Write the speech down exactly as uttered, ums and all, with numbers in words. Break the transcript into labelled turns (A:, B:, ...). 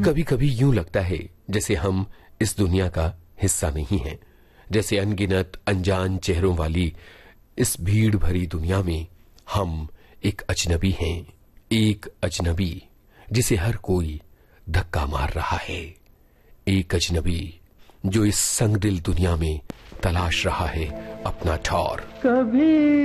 A: कभी कभी यूं लगता है जैसे हम इस दुनिया का हिस्सा नहीं हैं, जैसे अनगिनत अनजान चेहरों वाली इस भीड़ भरी दुनिया में हम एक अजनबी हैं, एक अजनबी जिसे हर कोई धक्का मार रहा है, एक अजनबी जो इस संगदिल दुनिया में तलाश रहा है अपना ठौर।
B: कभी